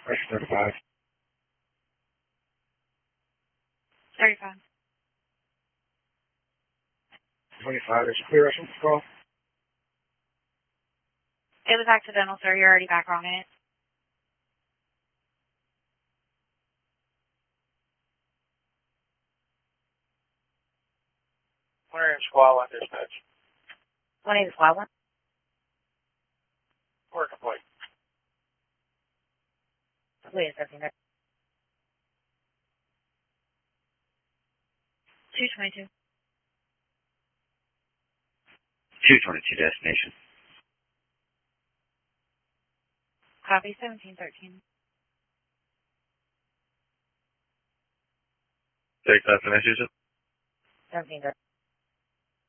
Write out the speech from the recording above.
Pressure 35. 35. 25, there's a clear rush call. It was accidental, sir. You're already back on it. Where in squad line dispatch? 180 squad one. Or complete. Wait a second. 222. 222 destination. Copy 1713. Take that for Massachusetts. 1713.